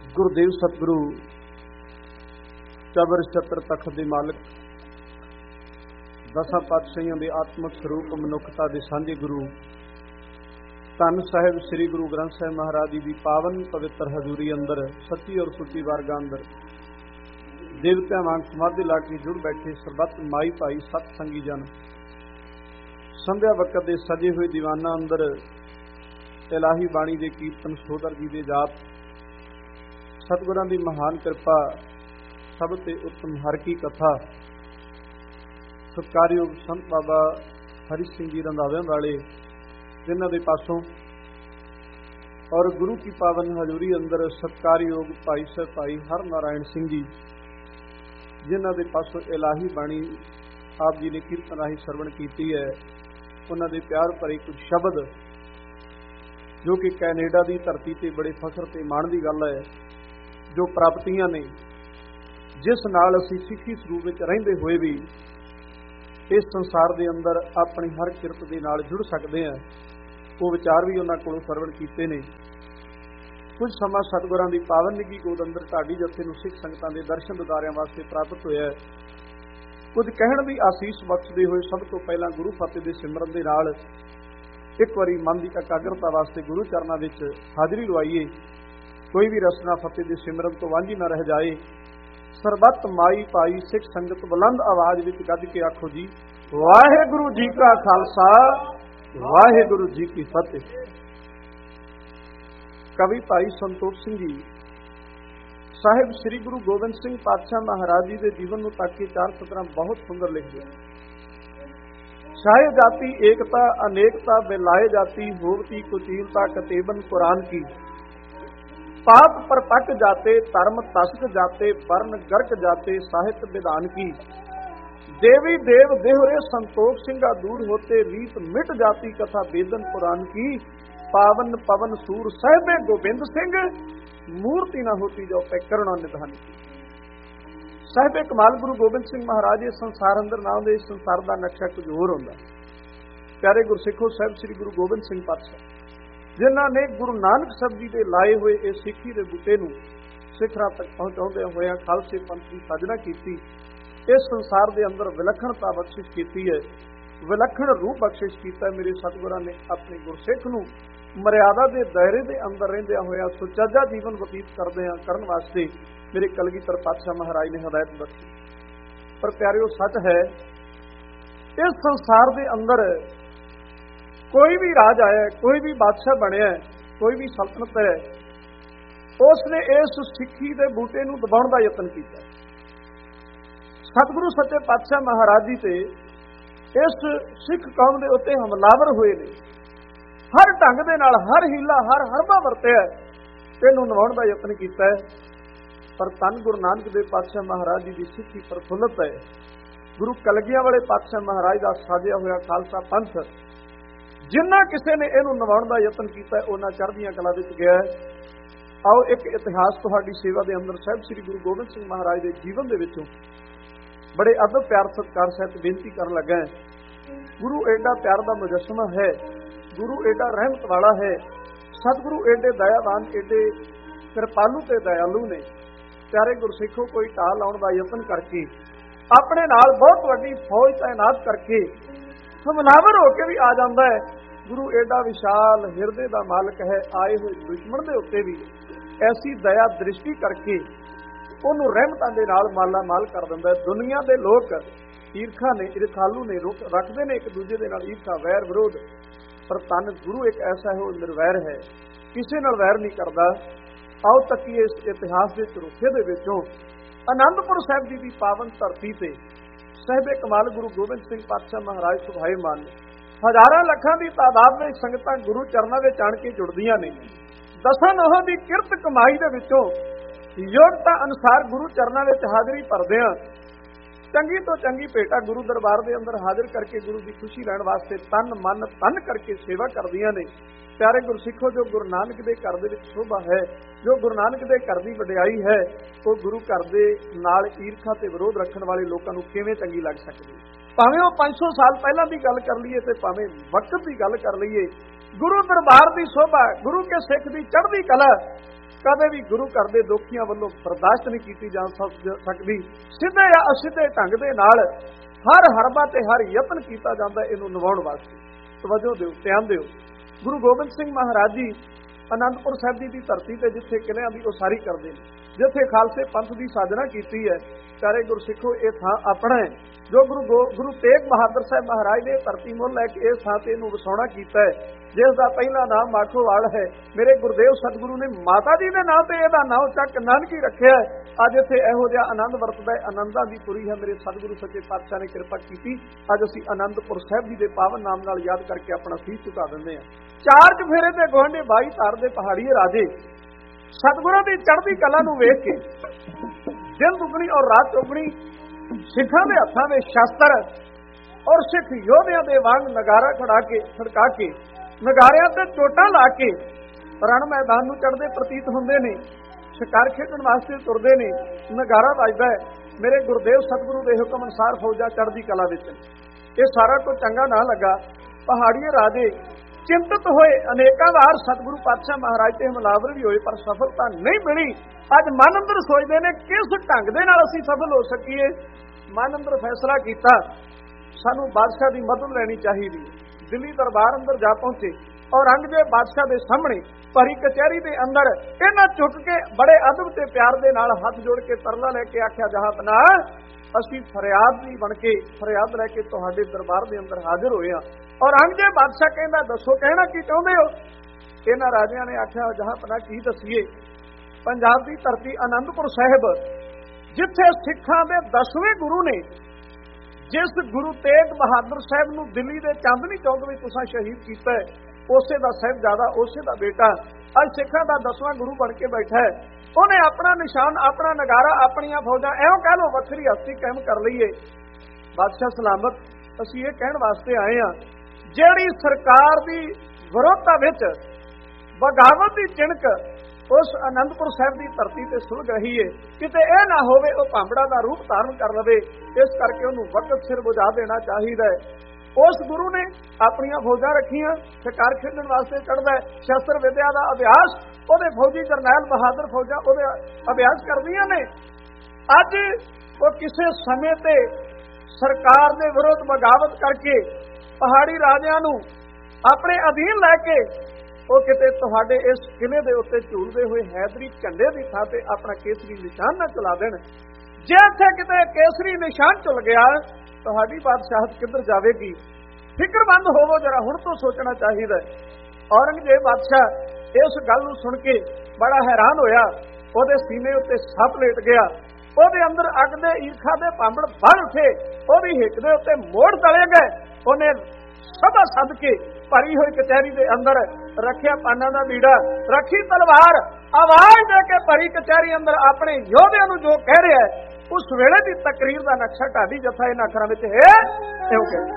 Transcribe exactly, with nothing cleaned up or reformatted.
ਗੁਰਦੇਵ ਸਤਿਗੁਰੂ ਚਬਰ ਛਤਰ ਤਖਤ ਦੇ ਮਾਲਕ, ਦਸਾਂ ਪਾਤਸ਼ਾਹੀਆਂ ਦੇ ਆਤਮਿਕ ਸਰੂਪ ਮਨੁੱਖਤਾ ਦੇ ਸਾਂਝੇ ਗੁਰੂ ਧੰਨ ਸਾਹਿਬ ਸ੍ਰੀ ਗੁਰੂ ਗ੍ਰੰਥ ਸਾਹਿਬ ਮਹਾਰਾਜ ਜੀ ਦੀ ਪਾਵਨ ਪਵਿੱਤਰ ਹਜ਼ੂਰੀ ਅੰਦਰ ਸੱਚੀ ਔਰ ਸੁੱਚੀ ਵਾਰਗਾ ਅੰਦਰ ਦੇਵਤਿਆਂ ਵਾਂਗ ਸਮਾਧੀ ਲਾ ਕੇ ਜੁੜ ਬੈਠੇ ਸਰਬੱਤ ਮਾਈ ਭਾਈ ਸਤ ਸੰਗੀ ਜਨ, ਸੰਧਿਆ ਵਕਤ ਦੇ ਸਜੇ ਹੋਏ ਦੀਵਾਨਾਂ ਅੰਦਰ ਇਲਾਹੀ ਬਾਣੀ ਦੇ ਕੀਰਤਨ ਸੋਦਰ ਜੀ ਦੇ ਜਾਪ, ਸਤਿਗੁਰਾਂ ਦੀ ਮਹਾਨ ਕਿਰਪਾ, ਸਭ ਤੇ ਉੱਤਮ ਹਰ ਕੀ ਕਥਾ, ਸਤਿਕਾਰਯੋਗ ਸੰਤ ਬਾਬਾ ਹਰੀ ਸਿੰਘ ਜੀ ਰੰਧਾਵਿਆਂ ਵਾਲੇ ਜਿਨ੍ਹਾਂ ਦੇ ਪਾਸੋਂ ਔਰ ਗੁਰੂ ਕੀ ਪਾਵਨ ਹਜ਼ੂਰੀ ਅੰਦਰ ਸਤਿਕਾਰਯੋਗ ਭਾਈ ਸਾਹਿਬ ਭਾਈ ਹਰ ਨਾਰਾਇਣ ਸਿੰਘ ਜੀ ਜਿਨ੍ਹਾਂ ਦੇ ਪਾਸੋਂ ਇਲਾਹੀ ਬਾਣੀ ਆਪ ਜੀ ਨੇ ਕੀਰਤਨ ਰਾਹੀਂ ਸਰਵਣ ਕੀਤੀ ਹੈ, ਉਹਨਾਂ ਦੇ ਪਿਆਰ ਭਰੇ ਕੁਝ ਸ਼ਬਦ ਜੋ ਕਿ ਕੈਨੇਡਾ ਦੀ ਧਰਤੀ ਤੇ ਬੜੇ ਫਖਰ ਤੇ ਮਾਣ ਦੀ ਗੱਲ ਹੈ, ਜੋ ਪ੍ਰਾਪਤੀਆਂ ਨੇ ਜਿਸ ਨਾਲ ਅਸੀਂ ਸਿੱਖੀ ਸਰੂਪ ਵਿੱਚ ਰਹਿੰਦੇ ਹੋਏ ਵੀ ਇਸ ਸੰਸਾਰ ਦੇ ਅੰਦਰ ਆਪਣੀ ਹਰ ਕਿਰਤ ਦੇ ਨਾਲ ਜੁੜ ਸਕਦੇ ਹਾਂ, ਉਹ ਵਿਚਾਰ ਵੀ ਉਹਨਾਂ ਕੋਲੋਂ ਸਰਵਣ ਕੀਤੇ ਨੇ। ਕੁਝ ਸਮਾਂ ਸਤਿਗੁਰਾਂ ਦੀ ਪਾਵਨ ਨਿੱਘੀ ਗੋਦ ਅੰਦਰ ਢਾਡੀ ਜੱਥੇ ਨੂੰ ਸਿੱਖ ਸੰਗਤਾਂ ਦੇ ਦਰਸ਼ਨ ਦਿਦਾਰਿਆਂ ਵਾਸਤੇ ਪ੍ਰਾਪਤ ਹੋਇਆ। ਕੁਝ ਕਹਿਣ ਦੀ ਆਸੀਸ ਬਖਸ਼ਦੇ ਹੋਏ ਸਭ ਤੋਂ ਪਹਿਲਾਂ ਗੁਰੂ ਫਤਿਹ ਦੇ ਸਿਮਰਨ ਦੇ ਨਾਲ ਇੱਕ ਵਾਰੀ ਮਨ ਦੀ ਇਕਾਗਰਤਾ ਵਾਸਤੇ ਗੁਰੂ ਚਰਨਾਂ ਵਿੱਚ ਹਾਜ਼ਰੀ ਲਵਾਈਏ। ਕੋਈ ਵੀ ਰਸਨਾ ਫਤਿਹ ਦੇ ਸਿਮਰਨ ਤੋਂ ਵਾਂਝੀ ਨਾ ਰਹਿ ਜਾਏ। ਸਰਬੱਤ ਮਾਈ ਭਾਈ ਸਿੱਖ ਸੰਗਤ ਬੁਲੰਦ ਆਵਾਜ਼ ਵਿੱਚ ਗੱਜ ਕੇ ਆਖੋ ਜੀ, ਵਾਹਿਗੁਰੂ ਜੀ ਕਾ ਖਾਲਸਾ, ਵਾਹਿਗੁਰੂ ਜੀ ਕੀ ਫਤਿਹ। ਕਵੀ ਭਾਈ ਸੰਤੋਖ ਸਿੰਘ ਜੀ ਸਾਹਿਬ ਸ੍ਰੀ ਗੁਰੂ ਗੋਬਿੰਦ ਸਿੰਘ ਪਾਤਸ਼ਾਹ ਮਹਾਰਾਜ ਜੀ ਦੇ ਜੀਵਨ ਨੂੰ ਤੱਕ ਕੇ ਚਾਰ ਸਤਰਾਂ ਬਹੁਤ ਸੁੰਦਰ ਲਿਖਦੇ ਹਨ। ਸ਼ਾਇ ਜਾਤੀ ਏਕਤਾ ਅਨੇਕਤਾ ਬਿਲਾਏ ਜਾਤੀ ਹੋਵਤੀ ਕੁਚੀਲਤਾ ਕਤੇਬਨ ਕੁਰਾਨ ਕੀ, ਪਾਪ परपट जाते धर्म तस्क जाते वर्ण गर्क जाते साहित्य विधान की, देवी देव देहरे संतोष सिंगा दूर होते रीत मिट जाती कथा वेदन पुराण की, पावन पवन सूर साहिबे गोबिंद सिंह मूर्ति न होती जो पे करुणा निधान की। साहिबे कमाल गुरु गोबिंद सिंह महाराज इस संसार अंदर नाम दे इस संसार का नक्शा कुछ होर होंदा। प्यारे गुरसिखो साहिब श्री गुरु गोबिंद सिंह पातशाह जिन्हां ने गुरु नानक साहब जी के लाए हुए इस सिੱਖੀ ਦੇ ਬੂਟੇ ਨੂੰ ਸਿਖਰਾਂ ਤੱਕ ਪਹੁੰਚਾਉਂਦੇ ਹੋਇਆ ਖਾਲਸੇ ਪੰਥ ਦੀ ਸਾਜਨਾ ਕੀਤੀ। ਇਸ ਸੰਸਾਰ ਦੇ ਅੰਦਰ ਵਿਲੱਖਣਤਾ ਬਖਸ਼ਿਸ਼ ਕੀਤੀ ਹੈ, ਵਿਲੱਖਣ ਰੂਪ ਬਖਸ਼ਿਸ਼ ਕੀਤਾ। ਮੇਰੇ ਸਤਿਗੁਰਾਂ ਨੇ ਆਪਣੇ ਗੁਰਸਿੱਖ ਨੂੰ ਮਰਿਆਦਾ ਦੇ ਦਾਇਰੇ ਦੇ ਅੰਦਰ ਰਹਿੰਦਿਆਂ ਹੋਇਆ ਸੁਚੱਜਾ ਜੀਵਨ ਬਤੀਤ ਕਰਦਿਆਂ ਕਰਨ ਵਾਸਤੇ ਮੇਰੇ ਕਲਗੀਧਰ ਪਾਤਸ਼ਾਹ ਮਹਾਰਾਜ ਨੇ ਹਦਾਇਤ ਬਖਸ਼ੀ। ਪਰ ਪਿਆਰਿਓ, ਸੱਚ ਹੈ ਇਸ ਸੰਸਾਰ ਦੇ ਅੰਦਰ ਕੋਈ ਵੀ ਰਾਜ ਆਇਆ, ਕੋਈ ਵੀ ਬਾਦਸ਼ਾਹ ਬਣਿਆ, ਕੋਈ ਵੀ ਸਲਤਨਤ ਹੈ, ਉਸ ਨੇ ਇਸ ਸਿੱਖੀ ਦੇ ਬੂਟੇ ਨੂੰ ਦਬਾਉਣ ਦਾ ਯਤਨ ਕੀਤਾ। ਸਤਿਗੁਰੂ ਸੱਚੇ ਪਾਤਸ਼ਾਹ ਮਹਾਰਾਜ ਜੀ ਤੇ ਇਸ ਸਿੱਖ ਕੌਮ ਦੇ ਉੱਤੇ ਹਮਲਾਵਰ ਹੋਏ ਨੇ। ਹਰ ਢੰਗ ਦੇ ਨਾਲ, ਹਰ ਹੀਲਾ, ਹਰ ਹਰਬਾ ਵਰਤਿਆ, ਇਹਨੂੰ ਨਿਭਾਉਣ ਦਾ ਯਤਨ ਕੀਤਾ। ਪਰ ਧੰਨ ਗੁਰੂ ਨਾਨਕ ਦੇਵ ਪਾਤਸ਼ਾਹ ਮਹਾਰਾਜ ਜੀ ਦੀ ਸਿੱਖੀ ਪ੍ਰਫੁੱਲਤ ਹੈ। ਗੁਰੂ ਕਲਗੀਆਂ ਵਾਲੇ ਪਾਤਸ਼ਾਹ ਮਹਾਰਾਜ ਦਾ ਸਾਜਿਆ ਹੋਇਆ ਖਾਲਸਾ ਪੰਥ, ਜਿੰਨਾ ਕਿਸੇ ਨੇ ਇਹਨੂੰ ਨਿਭਾਉਣ ਦਾ ਯਤਨ ਕੀਤਾ, ਉਹਨਾਂ ਚੜ੍ਹਦੀਆਂ ਕਲਾ ਵਿੱਚ ਗਿਆ। ਆਓ ਇੱਕ ਇਤਿਹਾਸ ਤੁਹਾਡੀ ਸੇਵਾ ਦੇ ਅੰਦਰ ਸਾਹਿਬ ਸ੍ਰੀ ਗੁਰੂ ਗੋਬਿੰਦ ਸਿੰਘ ਮਹਾਰਾਜ ਦੇ ਜੀਵਨ ਦੇ ਵਿੱਚੋਂ ਬੜੇ ਅਦਬ ਪਿਆਰ ਸਤਿਕਾਰ ਸਹਿਤ ਬੇਨਤੀ ਕਰਨ ਲੱਗਾ। ਗੁਰੂ ਐਡਾ ਪਿਆਰ ਦਾ ਮੁਜੱਸਮਾ ਹੈ, ਗੁਰੂ ਐਡਾ ਰਹਿਮਤ ਵਾਲਾ ਹੈ, ਸਤਿਗੁਰੂ ਐਡੇ ਦਇਆਵਾਨ, ਐਡੇ ਕਿਰਪਾਲੂ ਤੇ ਦਇਆਲੂ ਨੇ। ਪਿਆਰੇ ਗੁਰਸਿੱਖੋ, ਕੋਈ ਢਾਹ ਲਾਉਣ ਦਾ ਯਤਨ ਕਰਕੇ, ਆਪਣੇ ਨਾਲ ਬਹੁਤ ਵੱਡੀ ਫੌਜ ਤਾਇਨਾਤ ਕਰਕੇ, ਹਮਲਾਵਰ ਹੋ ਕੇ ਵੀ ਆ ਜਾਂਦਾ ਹੈ। ਗੁਰੂ ਐਡਾ ਵਿਸ਼ਾਲ ਹਿਰਦੇ ਦਾ ਮਾਲਕ ਹੈ, ਆਏ ਹੋਏ ਦੁਸ਼ਮਣ ਦੇ ਉੱਤੇ ਵੀ ਐਸੀ ਦਇਆ ਦ੍ਰਿਸ਼ਟੀ ਕਰਕੇ ਉਹਨੂੰ ਰਹਿਮਤਾਂ ਦੇ ਨਾਲ ਮਾਲਾ ਮਾਲ ਕਰ ਦਿੰਦਾ ਹੈ। ਦੁਨੀਆ ਦੇ ਲੋਕ ਈਰਖਾ ਨੇ, ਈਰਖਾਲੂ ਨੇ, ਰੱਖਦੇ ਨੇ ਇੱਕ ਦੂਜੇ ਦੇ ਨਾਲ ਈਰਖਾ, ਵੈਰ ਵਿਰੋਧ। ਪਰ ਧੰਨ ਗੁਰੂ ਇੱਕ ਐਸਾ ਹੈ, ਉਹ ਨਿਰਵੈਰ ਹੈ, ਕਿਸੇ ਨਾਲ ਵੈਰ ਨਹੀਂ ਕਰਦਾ। ਆਓ ਤੱਕੀਏ ਇਸ ਇਤਿਹਾਸ ਦੇ ਚਰੁੱਖੇ ਦੇ ਵਿੱਚੋਂ ਆਨੰਦਪੁਰ ਸਾਹਿਬ ਜੀ ਦੀ ਪਾਵਨ ਧਰਤੀ ਤੇ ਸਾਹਿਬੇ ਕਮਾਲ ਗੁਰੂ ਗੋਬਿੰਦ ਸਿੰਘ ਪਾਤਸ਼ਾਹ ਮਹਾਰਾਜ ਸੁਭਾਏਮਾਨ ਨੇ। ਹਜ਼ਾਰਾਂ ਲੱਖਾਂ ਦੀ ਤਾਦਾਦ ਵਿੱਚ ਸੰਗਤਾਂ ਗੁਰੂ ਚਰਨਾਂ ਵਿੱਚ ਆਣ ਕੇ ਜੁੜਦੀਆਂ ਨੇ। ਦਸਾਂ ਨੋਹਾਂ ਦੀ ਕਿਰਤ ਕਮਾਈ ਦੇ ਵਿੱਚੋਂ ਯੋਗਤਾ ਅਨੁਸਾਰ ਗੁਰੂ ਚਰਨਾਂ ਵਿੱਚ ਹਾਜ਼ਰੀ ਭਰਦਿਆਂ ਚੰਗੀ ਤੋਂ ਚੰਗੀ ਭੇਟਾ ਗੁਰੂ ਦਰਬਾਰ ਦੇ ਅੰਦਰ ਹਾਜ਼ਰ ਕਰਕੇ ਗੁਰੂ ਦੀ ਖੁਸ਼ੀ ਲੈਣ ਵਾਸਤੇ ਤਨ ਮਨ ਧਨ ਕਰਕੇ ਸੇਵਾ ਕਰਦੀਆਂ ਨੇ। ਪਿਆਰੇ ਗੁਰਸਿੱਖੋ, ਜੋ ਗੁਰੂ ਨਾਨਕ ਦੇ ਘਰ ਦੇ ਵਿੱਚ ਸ਼ੋਭਾ ਹੈ, ਜੋ ਗੁਰੂ ਨਾਨਕ ਦੇ ਘਰ ਦੀ ਵਡਿਆਈ ਹੈ, ਉਹ ਗੁਰੂ ਘਰ ਦੇ ਨਾਲ ਈਰਖਾ ਤੇ ਵਿਰੋਧ ਰੱਖਣ ਵਾਲੇ ਲੋਕਾਂ ਨੂੰ ਕਿਵੇਂ ਚੰਗੀ ਲੱਗ ਸਕਦੀ? ਭਾਵੇਂ ਉਹ ਪੰਜ ਸੌ ਸਾਲ ਪਹਿਲਾਂ ਦੀ ਗੱਲ ਕਰ ਲਈਏ ਤੇ ਭਾਵੇਂ ਵਕਤ ਦੀ ਗੱਲ ਕਰ ਲਈਏ, ਗੁਰੂ ਦਰਬਾਰ ਦੀ ਸ਼ੋਭਾ, ਗੁਰੂ ਕੇ ਸਿੱਖ ਦੀ ਚੜ੍ਹਦੀ ਕਲਾ ਕਦੇ ਵੀ ਗੁਰੂ ਘਰ ਦੇ ਦੋਖੀਆਂ ਵੱਲੋਂ ਬਰਦਾਸ਼ਤ ਨਹੀਂ ਕੀਤੀ ਜਾ ਸਕਦੀ। ਸਿੱਧੇ ਜਾਂ ਅਸਿੱਧੇ ਢੰਗ ਦੇ ਨਾਲ ਹਰ ਹਰਬਾ ਤੇ ਹਰ ਯਤਨ ਕੀਤਾ ਜਾਂਦਾ ਇਹਨੂੰ ਨਿਭਾਉਣ ਵਾਸਤੇ। ਤਵੱਜੋ ਦਿਓ, ਧਿਆਨ ਦਿਓ। ਗੁਰੂ ਗੋਬਿੰਦ ਸਿੰਘ ਮਹਾਰਾਜ ਜੀ ਅਨੰਦਪੁਰ ਸਾਹਿਬ ਜੀ ਦੀ ਧਰਤੀ ਤੇ ਜਿੱਥੇ ਕਿਲਿਆਂ ਦੀ ਉਸਾਰੀ ਕਰਦੇ ਨੇ, ਜਿੱਥੇ ਖਾਲਸੇ ਪੰਥ ਦੀ ਸਾਜਨਾ ਕੀਤੀ ਹੈ, ਪਿਆਰੇ ਗੁਰਸਿੱਖੋ ਇਹ ਥਾਂ ਆਪਣਾ ਹੈ ਜੋ ਗੁਰੂ ਗੁਰੂ ਤੇਗ ਬਹਾਦਰ ਸਾਹਿਬ ਮਹਾਰਾਜ ਨੇ ਧਰਤੀ ਮੁੱਲ ਲੈ ਕੇ ਇਸ ਥਾਂ ਤੇ ਇਹਨੂੰ ਵਸਾਉਣਾ ਕੀਤਾ ਹੈ, ਜਿਸ ਦਾ ਪਹਿਲਾ ਨਾਮ ਮਾਖੋਵਾਲ ਹੈ। ਮੇਰੇ ਗੁਰਦੇਵ ਸਤਿਗੁਰੂ ਨੇ ਮਾਤਾ ਜੀ ਦੇ ਨਾਂ ਤੇ ਇਹਦਾ ਨਾਮ ਚੱਕ ਨਾਨਕੀ ਰੱਖਿਆ ਹੈ। ਅੱਜ ਇੱਥੇ ਇਹੋ ਜਿਹਾ ਆਨੰਦ ਵਰਤਦਾ ਹੈ, ਆਨੰਦਾਂ ਦੀ ਪੁਰੀ ਹੈ। ਮੇਰੇ ਸਤਿਗੁਰੂ ਸੱਚੇ ਪਾਤਸ਼ਾਹ ਨੇ ਕਿਰਪਾ ਕੀਤੀ। ਅੱਜ ਅਸੀਂ ਆਨੰਦਪੁਰ ਸਾਹਿਬ ਜੀ ਦੇ ਪਾਵਨ ਨਾਮ ਨਾਲ ਯਾਦ ਕਰਕੇ ਆਪਣਾ ਸੀਸ ਝੁਕਾ ਦਿੰਦੇ ਹਾਂ। ਚਾਰ ਚੁਫੇਰੇ ਤੇ ਗਵਾਂਢੇ ਬਾਈ ਧਾਰ ਦੇ ਪਹਾੜੀਏ ਰਾਜੇ ਸਤਿਗੁਰਾਂ ਦੀ ਚੜ੍ਹਦੀ ਕਲਾ ਨੂੰ ਵੇਖ ਕੇ ਦਿਨ ਦੁਗਣੀ ਔਰ ਰਾਤ ਚੌਗਣੀ ਸਿੱਖਾਂ ਦੇ ਹੱਥਾਂ ਵਿੱਚ ਸ਼ਸਤਰ ਔਰ ਸਿੱਖ ਯੋਧਿਆਂ ਦੇ ਵਾਂਗ ਨਗਾਰਾ ਖੜਾ ਕੇ ਖੜਕਾ ਕੇ ਨਗਾਰਿਆਂ ਤੇ ਚੋਟਾਂ ਲਾ ਕੇ ਰਣ ਮੈਦਾਨ ਨੂੰ ਚੜ੍ਹਦੇ ਪ੍ਰਤੀਤ ਹੁੰਦੇ ਨੇ। ਸ਼ਿਕਾਰ ਖੇਡਣ ਵਾਸਤੇ ਤੁਰਦੇ ਨੇ, ਨਗਾਰਾ ਵੱਜਦਾ ਹੈ। ਮੇਰੇ ਗੁਰਦੇਵ ਸਤਿਗੁਰੂ ਦੇ ਹੁਕਮ ਅਨੁਸਾਰ ਫੌਜਾਂ ਚੜ੍ਹਦੀ ਕਲਾ ਵਿੱਚ। ਇਹ ਸਾਰਾ ਕੁਝ ਚੰਗਾ ਨਾ ਲੱਗਾ। ਪਹਾੜੀਏ ਰਾਜੇ ਚਿੰਤਤ ਹੋਏ, ਅਨੇਕਾਂ ਵਾਰ ਸਤਿਗੁਰੂ ਪਾਤਸ਼ਾਹ ਮਹਾਰਾਜ ਤੇ ਹਮਲਾਵਰ ਵੀ ਹੋਏ, ਪਰ ਸਫਲਤਾ ਨਹੀਂ ਮਿਲੀ। ਅੱਜ ਮਨ ਅੰਦਰ ਸੋਚਦੇ ਨੇ ਕਿਸ ਢੰਗ ਦੇ ਨਾਲ ਅਸੀਂ ਸਫਲ ਹੋ ਸਕੀਏ। ਮਨ ਅੰਦਰ ਫੈਸਲਾ ਕੀਤਾ ਸਾਨੂੰ ਬਾਦਸ਼ਾਹ ਦੀ ਮਦਦ ਲੈਣੀ ਚਾਹੀਦੀ। ਦਿੱਲੀ ਦਰਬਾਰ ਅੰਦਰ ਜਾ ਪਹੁੰਚੇ। ਔਰੰਗਜ਼ੇਬ ਬਾਦਸ਼ਾਹ ਦੇ ਸਾਹਮਣੇ ਭਰੀ ਕਚਹਿਰੀ ਦੇ ਅੰਦਰ ਇਹਨਾਂ ਝੁਕ ਕੇ ਬੜੇ ਅਦਬ ਤੇ ਪਿਆਰ ਦੇ ਨਾਲ ਹੱਥ ਜੋੜ ਕੇ ਤਰਲਾ ਲੈ ਕੇ ਆਖਿਆ, ਜਹਾਂਪਨਾ ਅਸੀਂ ਫਰਿਆਦ ਨਹੀਂ ਬਣ ਕੇ ਫਰਿਆਦ ਲੈ ਕੇ ਤੁਹਾਡੇ ਦਰਬਾਰ ਦੇ ਅੰਦਰ ਹਾਜ਼ਰ ਹੋਏ ਹਾਂ। ਔਰੰਗਜ਼ੇਬ ਬਾਦਸ਼ਾਹ ਕਹਿੰਦਾ, ਦੱਸੋ ਕਹਿਣਾ ਕੀ ਚਾਹੁੰਦੇ ਹੋ? ਇਹਨਾਂ ਰਾਜਿਆਂ ਨੇ ਆਖਿਆ, ਜਹਾਂਪਨਾ ਕੀ ਦੱਸੀਏ। ਪੰਜਾਬ ਦੀ ਧਰਤੀ ਆਨੰਦਪੁਰ ਸਾਹਿਬ, ਜਿੱਥੇ ਸਿੱਖਾਂ ਦੇ ਦਸਵੇਂ ਗੁਰੂ ਨੇ, ਜਿਸ ਗੁਰੂ ਤੇਗ ਬਹਾਦਰ ਸਾਹਿਬ ਨੂੰ ਦਿੱਲੀ ਦੇ ਚਾਂਦਨੀ ਚੌਕ ਵਿੱਚ ਤੁਸੀਂ ਸ਼ਹੀਦ ਕੀਤਾ ਹੈ, ਉਸੇ ਦਾ ਸਾਹਿਬਜ਼ਾਦਾ, ਉਸੇ ਦਾ ਬੇਟਾ ਅੱਜ ਸਿੱਖਾਂ ਦਾ ਦਸਵਾਂ ਗੁਰੂ ਬਣ ਕੇ ਬੈਠਾ ਹੈ। ਉਹਨੇ ਆਪਣਾ ਨਿਸ਼ਾਨ, ਆਪਣਾ ਨਗਾਰਾ, ਆਪਣੀਆਂ ਫੌਜਾਂ ਐਉਂ ਕਹਿ ਲੋ ਵੱਖਰੀ ਹਸਤੀ ਕਾਇਮ ਕਰ ਲਈਏ। ਬਾਦਸ਼ਾਹ ਸਲਾਮਤ, ਅਸੀਂ ਇਹ ਕਹਿਣ ਵਾਸਤੇ ਆਏ ਹਾਂ, ਜਿਹੜੀ ਸਰਕਾਰ ਦੀ ਵਿਰੋਧਤਾ ਵਿੱਚ ਬਗਾਵਤ ਦੀ ਚਿਣਕ ਉਸ ਆਨੰਦਪੁਰ ਸਾਹਿਬ ਦੀ ਧਰਤੀ ਤੇ ਸੁਲਗ ਰਹੀ ਹੈ, ਕਿਤੇ ਇਹ ਨਾ ਹੋਵੇ ਉਹ ਭਾਂਬੜਾ ਦਾ ਰੂਪ ਧਾਰਨ ਕਰ ਲਵੇ। ਇਸ ਕਰਕੇ ਉਹਨੂੰ ਵਕਤ ਸਿਰ ਬੁਝਾ ਦੇਣਾ ਚਾਹੀਦਾ ਹੈ। ਉਸ ਗੁਰੂ ਨੇ ਆਪਣੀਆਂ ਫੌਜਾਂ ਰੱਖੀਆਂ, ਸ਼ਿਕਾਰ ਖੇਡਣ ਵਾਸਤੇ ਚੜ੍ਹਦਾ ਹੈ, ਸ਼ਸਤਰ ਵਿਦਿਆ ਦਾ ਅਭਿਆਸ ਉਹਦੇ ਫੌਜੀ ਜਰਨੈਲ ਬਹਾਦਰ ਫੌਜਾਂ ਉਹਦੇ ਅਭਿਆਸ ਕਰਦੀਆਂ ਨੇ। ਅੱਜ ਉਹ ਕਿਸੇ ਸਮੇਂ ਤੇ ਸਰਕਾਰ ਦੇ ਵਿਰੁੱਧ ਬਗਾਵਤ ਕਰਕੇ ਪਹਾੜੀ ਰਾਜਿਆਂ ਨੂੰ ਆਪਣੇ ਅਧੀਨ ਲੈ ਕੇ ਉਹ ਕਿਤੇ ਤੁਹਾਡੇ ਇਸ ਕਿਲੇ ਦੇ ਉੱਤੇ ਝੂਲਦੇ ਹੋਏ ਹੈਦਰੀ ਝੰਡੇ ਦੀ ਥਾਂ ਤੇ ਆਪਣਾ ਕੇਸਰੀ ਨਿਸ਼ਾਨ ਨਾ ਚਲਾ ਦੇਣ। ਜੇ ਇੱਥੇ ਕਿਤੇ ਕੇਸਰੀ ਨਿਸ਼ਾਨ ਚੁਲ ਗਿਆ, ਤੁਹਾਡੀ ਬਾਦਸ਼ਾਹਤ ਕਿੱਧਰ ਜਾਵੇਗੀ? ਫਿਕਰਮੰਦ ਹੋਵੋ ਜਰਾ, ਹੁਣ ਤੋਂ ਸੋਚਣਾ ਚਾਹੀਦਾ। ਔਰੰਗਜ਼ੇਬ ਬਾਦਸ਼ਾਹ ਇਸ ਗੱਲ ਨੂੰ ਸੁਣ ਕੇ ਬੜਾ ਹੈਰਾਨ ਹੋਇਆ। ਉਹਦੇ ਸੀਨੇ ਉੱਤੇ ਸੱਪ ਲੇਟ ਗਿਆ, ਉਹਦੇ ਅੰਦਰ ਅੱਗ ਦੇ ਈਰਖਾ ਦੇ ਭਾਂਬੜ ਭਰ ਉੱਠੇ, ਉਹਦੀ ਹਿੱਕ ਦੇ ਉੱਤੇ ਮੋੜ ਤਲੇ ਗਏ। ਉਹਨੇ ਸਭਾ ਸੱਦ ਕੇ ਭਰੀ ਹੋਈ ਕਚਹਿਰੀ ਦੇ ਅੰਦਰ ਰੱਖਿਆ ਪਾਨਾਂ ਦਾ ਬੀੜਾ, ਰੱਖੀ ਤਲਵਾਰ, ਆਵਾਜ਼ ਦੇ ਕੇ ਭਰੀ ਕਚਹਿਰੀ ਅੰਦਰ ਆਪਣੇ ਯੋਧਿਆਂ ਨੂੰ ਜੋ ਕਹਿ ਰਿਹਾ ਹੈ, ਉਸ ਵੇਲੇ ਦੀ ਤਕਰੀਰ ਦਾ ਨਕਸ਼ਾ ਢਾਡੀ ਜਥਾ ਇਹਨਾਂ ਅੱਖਰਾਂ ਵਿੱਚ ਹੈ।